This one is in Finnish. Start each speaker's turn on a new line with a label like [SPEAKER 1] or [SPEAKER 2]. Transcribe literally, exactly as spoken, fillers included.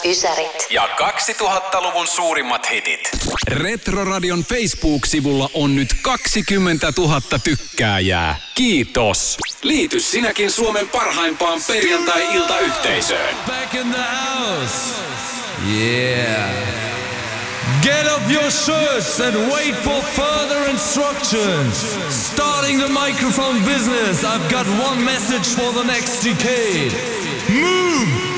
[SPEAKER 1] Ysärit.
[SPEAKER 2] Ja kaksituhattaluvun suurimmat hitit.
[SPEAKER 3] Retroradion Facebook-sivulla on nyt kaksikymmentätuhatta tykkääjää. Kiitos.
[SPEAKER 2] Liity sinäkin Suomen parhaimpaan perjantai-iltayhteisöön.
[SPEAKER 4] Back in the house. Yeah. Get up your shirts and wait for further instructions. Starting the microphone business, I've got one message for the next decade. Move!